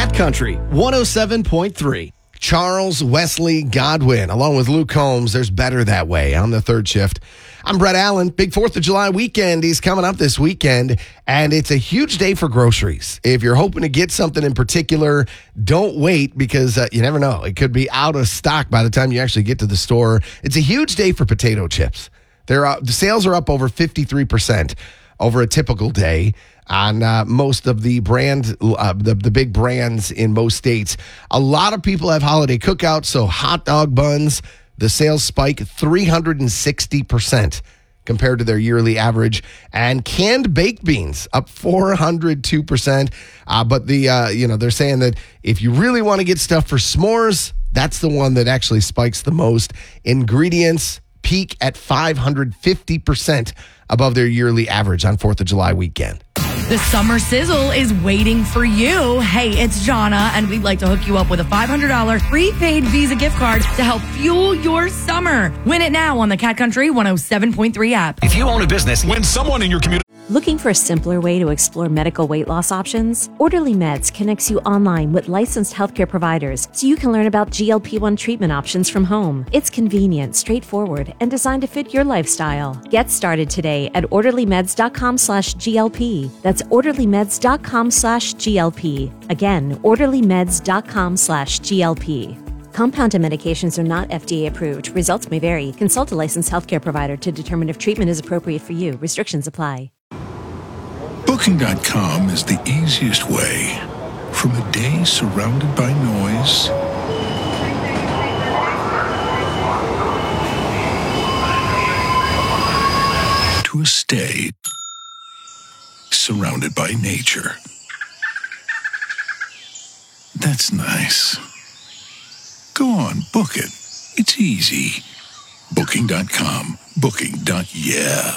Cat Country 107.3. Charles Wesley Godwin, along with Luke Combs. There's Better That Way on the third shift. I'm Brett Allen. Big 4th of July weekend is coming up this weekend, and it's a huge day for groceries. If you're hoping to get something in particular, don't wait because you never know. It could be out of stock by the time you actually get to the store. It's a huge day for potato chips. The sales are up over 53% over a typical day on most of the the big brands in most states. A lot of people have holiday cookouts, so hot dog buns, the sales spike 360% compared to their yearly average, and canned baked beans up 402%. But they're saying that if you really want to get stuff for s'mores, that's the one that actually spikes the most. Ingredients peak at 550% above their yearly average on 4th of July weekend. The summer sizzle is waiting for you. Hey, it's Jonna, and we'd like to hook you up with a $500 prepaid Visa gift card to help fuel your summer. Win it now on the Cat Country 107.3 app. If you own a business, when someone in your community... Looking for a simpler way to explore medical weight loss options? Orderly Meds connects you online with licensed healthcare providers so you can learn about GLP-1 treatment options from home. It's convenient, straightforward, and designed to fit your lifestyle. Get started today at orderlymeds.com/GLP. That's orderlymeds.com/GLP. Again, orderlymeds.com/GLP. Compounded medications are not FDA approved. Results may vary. Consult a licensed healthcare provider to determine if treatment is appropriate for you. Restrictions apply. Booking.com is the easiest way. From a day surrounded by noise to a stay surrounded by nature. That's nice. Go on, book it. It's easy. Booking.com. Booking.yeah.